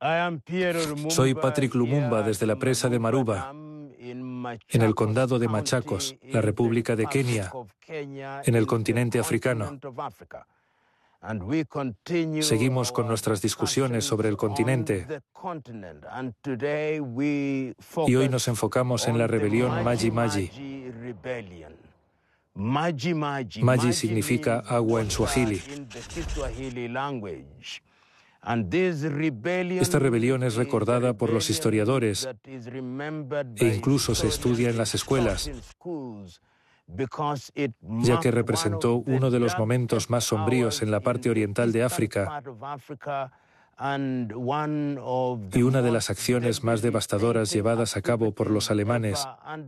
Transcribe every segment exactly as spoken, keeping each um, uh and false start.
Soy Patrick Lumumba desde la presa de Maruba, en el condado de Machakos, la República de Kenia, en el continente africano. Seguimos con nuestras discusiones sobre el continente y hoy nos enfocamos en la rebelión Maji Maji. Maji significa agua en suajili. Esta rebelión es recordada por los historiadores e incluso se estudia en las escuelas, ya que representó uno de los momentos más sombríos en la parte oriental de África y una de las acciones más devastadoras llevadas a cabo por los alemanes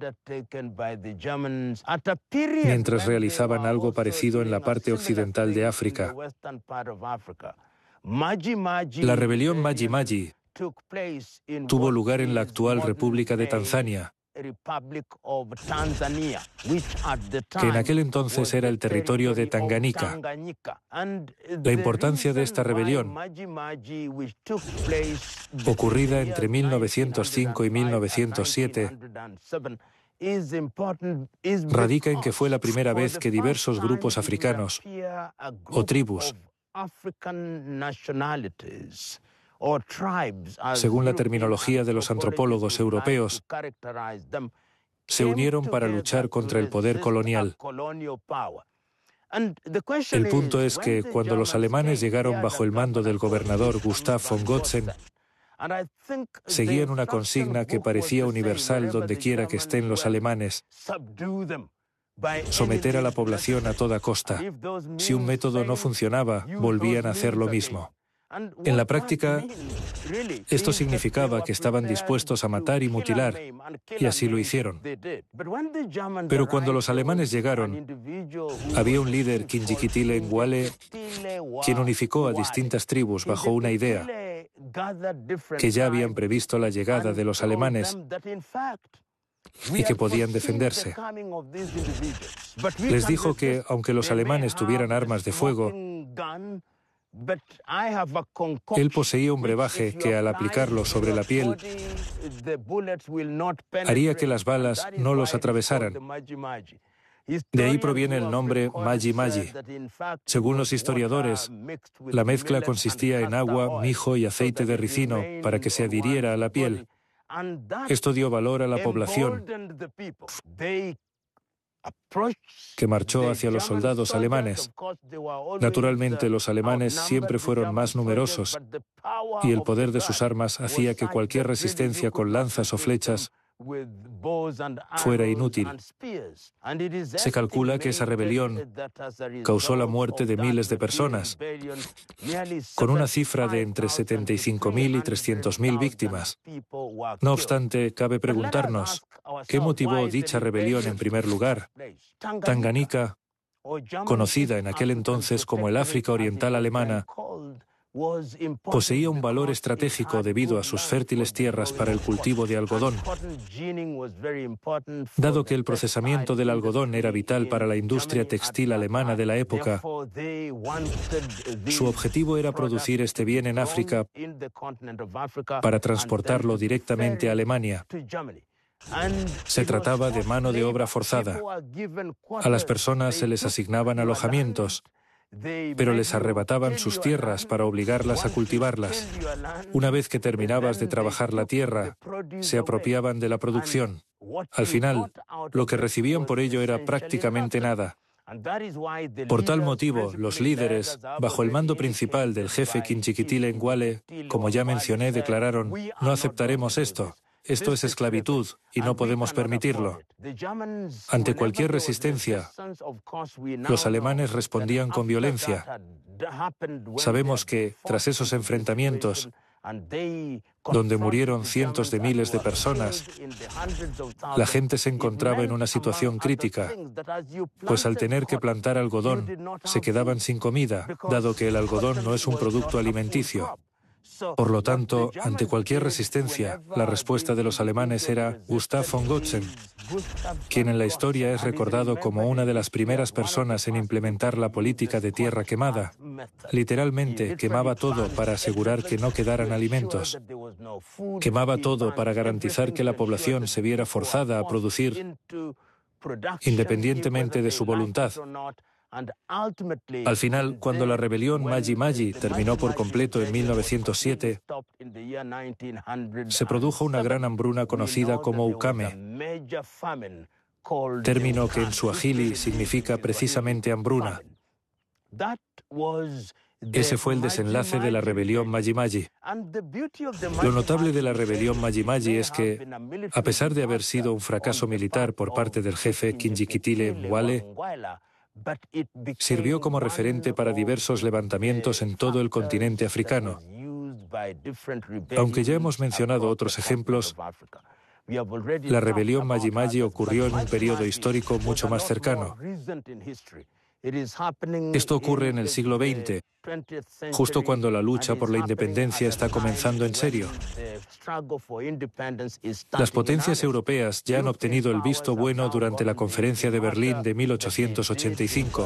mientras realizaban algo parecido en la parte occidental de África. La rebelión Maji Maji tuvo lugar en la actual República de Tanzania, que en aquel entonces era el territorio de Tanganyika. La importancia de esta rebelión, ocurrida entre mil novecientos cinco y mil novecientos siete, radica en que fue la primera vez que diversos grupos africanos o tribus, según la terminología de los antropólogos europeos, se unieron para luchar contra el poder colonial. El punto es que cuando los alemanes llegaron bajo el mando del gobernador Gustav von Gotzen, seguían una consigna que parecía universal donde quiera que estén los alemanes: someter a la población a toda costa. Si un método no funcionaba, volvían a hacer lo mismo. En la práctica, esto significaba que estaban dispuestos a matar y mutilar, y así lo hicieron. Pero cuando los alemanes llegaron, había un líder, Kinjekitile Ngwale, quien unificó a distintas tribus bajo una idea, que ya habían previsto la llegada de los alemanes y que podían defenderse. Les dijo que, aunque los alemanes tuvieran armas de fuego, él poseía un brebaje que, al aplicarlo sobre la piel, haría que las balas no los atravesaran. De ahí proviene el nombre Maji Maji. Según los historiadores, la mezcla consistía en agua, mijo y aceite de ricino para que se adhiriera a la piel. Esto dio valor a la población, que marchó hacia los soldados alemanes. Naturalmente, los alemanes siempre fueron más numerosos y el poder de sus armas hacía que cualquier resistencia con lanzas o flechas fuera inútil. Se calcula que esa rebelión causó la muerte de miles de personas, con una cifra de entre setenta y cinco mil y trescientas mil víctimas. No obstante, cabe preguntarnos, ¿qué motivó dicha rebelión en primer lugar? Tanganyika, conocida en aquel entonces como el África Oriental Alemana, poseía un valor estratégico debido a sus fértiles tierras para el cultivo de algodón. Dado que el procesamiento del algodón era vital para la industria textil alemana de la época, su objetivo era producir este bien en África para transportarlo directamente a Alemania. Se trataba de mano de obra forzada. A las personas se les asignaban alojamientos, pero les arrebataban sus tierras para obligarlas a cultivarlas. Una vez que terminabas de trabajar la tierra, se apropiaban de la producción. Al final, lo que recibían por ello era prácticamente nada. Por tal motivo, los líderes, bajo el mando principal del jefe Kinjekitile Ngwale, como ya mencioné, declararon: no aceptaremos esto. Esto es esclavitud y no podemos permitirlo. Ante cualquier resistencia, los alemanes respondían con violencia. Sabemos que, tras esos enfrentamientos, donde murieron cientos de miles de personas, la gente se encontraba en una situación crítica, pues al tener que plantar algodón, se quedaban sin comida, dado que el algodón no es un producto alimenticio. Por lo tanto, ante cualquier resistencia, la respuesta de los alemanes era Gustav von Götzen, quien en la historia es recordado como una de las primeras personas en implementar la política de tierra quemada. Literalmente, quemaba todo para asegurar que no quedaran alimentos. Quemaba todo para garantizar que la población se viera forzada a producir independientemente de su voluntad. Al final, cuando la rebelión Maji-Maji terminó por completo en mil novecientos siete, se produjo una gran hambruna conocida como ukame, término que en suajili significa precisamente hambruna. Ese fue el desenlace de la rebelión Maji-Maji. Lo notable de la rebelión Maji-Maji es que, a pesar de haber sido un fracaso militar por parte del jefe Kinjekitile Mwale, sirvió como referente para diversos levantamientos en todo el continente africano. Aunque ya hemos mencionado otros ejemplos, la rebelión Maji-Maji ocurrió en un periodo histórico mucho más cercano. Esto ocurre en el siglo veinte, justo cuando la lucha por la independencia está comenzando en serio. Las potencias europeas ya han obtenido el visto bueno durante la Conferencia de Berlín de mil ochocientos ochenta y cinco,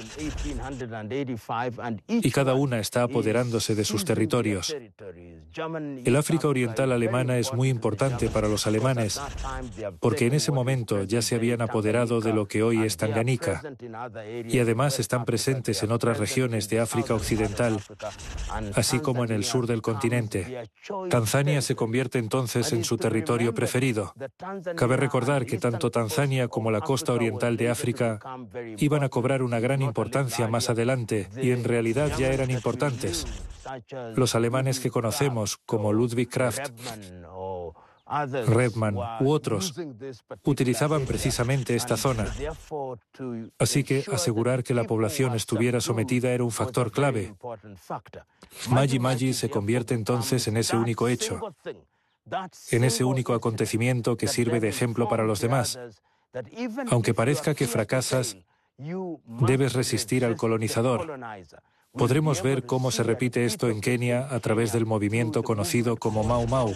y cada una está apoderándose de sus territorios. El África Oriental alemana es muy importante para los alemanes, porque en ese momento ya se habían apoderado de lo que hoy es Tanganica, y además están presentes en otras regiones de África Occidental, así como en el sur del continente. Tanzania se convierte entonces en su territorio preferido. Cabe recordar que tanto Tanzania como la costa oriental de África iban a cobrar una gran importancia más adelante, y en realidad ya eran importantes. Los alemanes que conocemos, como Ludwig Kraft, Rebmann u otros, utilizaban precisamente esta zona. Así que asegurar que la población estuviera sometida era un factor clave. Maji-Maji se convierte entonces en ese único hecho, en ese único acontecimiento que sirve de ejemplo para los demás. Aunque parezca que fracasas, debes resistir al colonizador. Podremos ver cómo se repite esto en Kenia a través del movimiento conocido como Mau Mau.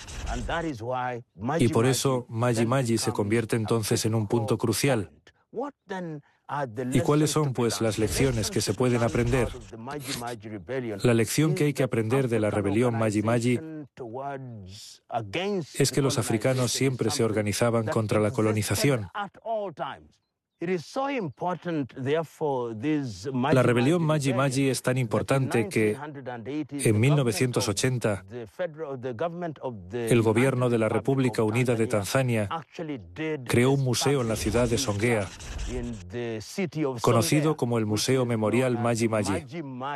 Y por eso Maji-Maji se convierte entonces en un punto crucial. ¿Y cuáles son, pues, las lecciones que se pueden aprender? La lección que hay que aprender de la rebelión Maji-Maji es que los africanos siempre se organizaban contra la colonización. La rebelión Maji-Maji es tan importante que, en mil novecientos ochenta, el gobierno de la República Unida de Tanzania creó un museo en la ciudad de Songea, conocido como el Museo Memorial Maji-Maji.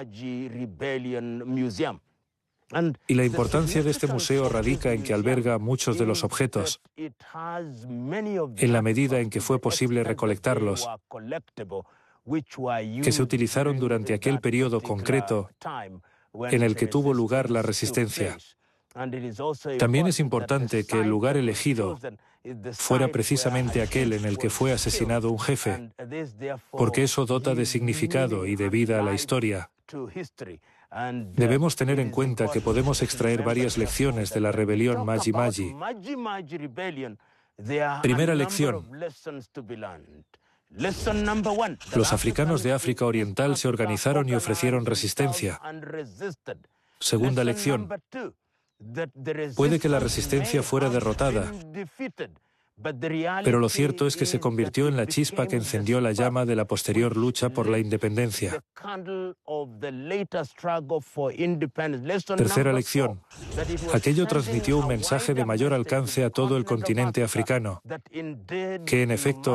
Y la importancia de este museo radica en que alberga muchos de los objetos, en la medida en que fue posible recolectarlos, que se utilizaron durante aquel periodo concreto en el que tuvo lugar la resistencia. También es importante que el lugar elegido fuera precisamente aquel en el que fue asesinado un jefe, porque eso dota de significado y de vida a la historia. Debemos tener en cuenta que podemos extraer varias lecciones de la rebelión Maji-Maji. Primera lección. Los africanos de África Oriental se organizaron y ofrecieron resistencia. Segunda lección. Puede que la resistencia fuera derrotada, pero lo cierto es que se convirtió en la chispa que encendió la llama de la posterior lucha por la independencia. Tercera lección. Aquello transmitió un mensaje de mayor alcance a todo el continente africano, que en efecto